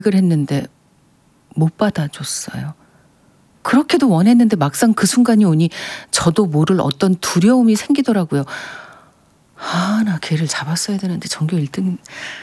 그걸 했는데 못 받아줬어요. 그렇게도 원했는데 막상 그 순간이 오니 저도 모를 어떤 두려움이 생기더라고요. 나 걔를 잡았어야 되는데 전교 1등.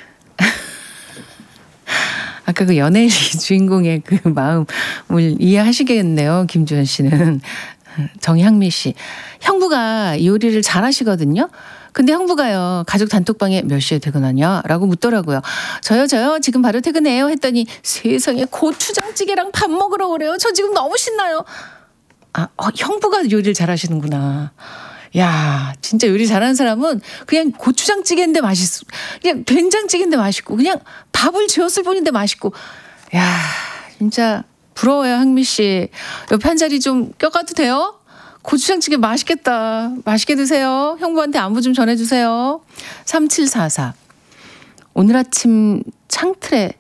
아까 그 연예인 주인공의 그 마음을 이해하시겠네요. 김주현 씨는. 정향미 씨. 형부가 요리를 잘하시거든요. 근데 형부가요, 가족 단톡방에 몇 시에 퇴근하냐? 라고 묻더라고요. 저요, 지금 바로 퇴근해요. 했더니 세상에 고추장찌개랑 밥 먹으러 오래요. 저 지금 너무 신나요. 형부가 요리를 잘하시는구나. 야, 진짜 요리 잘하는 사람은 그냥 고추장찌개인데 맛있어. 그냥 된장찌개인데 맛있고, 그냥 밥을 지었을 뿐인데 맛있고. 야, 진짜 부러워요, 항미 씨. 옆에 한 자리 좀 껴가도 돼요? 고추장찌개 맛있겠다. 맛있게 드세요. 형부한테 안부 좀 전해주세요. 3744. 오늘 아침 창틀에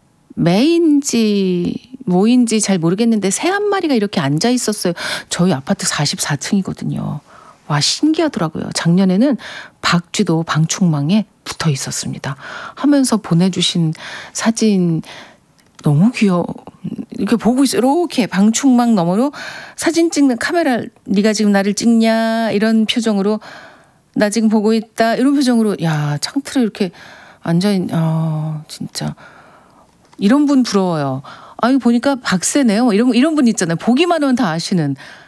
매인지 뭐인지 잘 모르겠는데 새 한 마리가 이렇게 앉아 있었어요. 저희 아파트 44층이거든요. 와, 신기하더라고요. 작년에는 박쥐도 방충망에 붙어 있었습니다. 하면서 보내주신 사진 너무 귀여워. 이렇게 보고 있어요. 이렇게 방충망 너머로 사진 찍는 카메라, 네가 지금 나를 찍냐 이런 표정으로, 나 지금 보고 있다 이런 표정으로. 야, 창틀에 이렇게 앉아있. 진짜 이런 분 부러워요. 이거 보니까 박세네요. 이런 분 있잖아요. 보기만 하면 다 아시는.